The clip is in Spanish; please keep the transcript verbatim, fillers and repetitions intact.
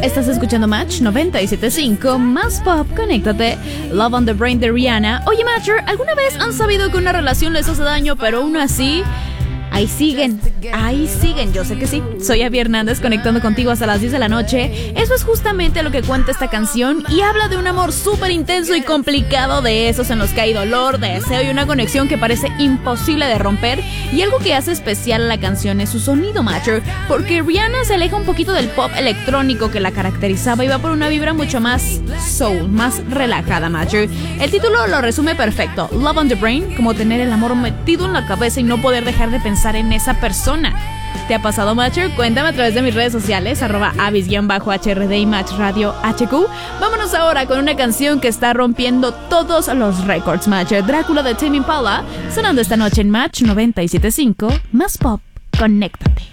Estás escuchando Match noventa y siete punto cinco, más pop, conéctate. Love on the Brain de Rihanna. Oye, Matcher, ¿alguna vez han sabido que una relación les hace daño, pero aún así ahí siguen, ahí siguen? Yo sé que sí. Soy Abby Hernández, conectando contigo hasta las diez de la noche. Eso es justamente lo que cuenta esta canción, y habla de un amor súper intenso y complicado, de esos en los que hay dolor, deseo y una conexión que parece imposible de romper. Y algo que hace especial a la canción es su sonido, Matcher, porque Rihanna se aleja un poquito del pop electrónico que la caracterizaba y va por una vibra mucho más soul, más relajada, Matcher. El título lo resume perfecto: Love on the Brain, como tener el amor metido en la cabeza y no poder dejar de pensar en esa persona. ¿Te ha pasado, Matcher? Cuéntame a través de mis redes sociales, arroba avis-H R D y Match Radio H Q. Vámonos ahora con una canción que está rompiendo todos los récords, Matcher. Drácula de Tame Impala, sonando esta noche en Match noventa y siete punto cinco, más pop, conéctate.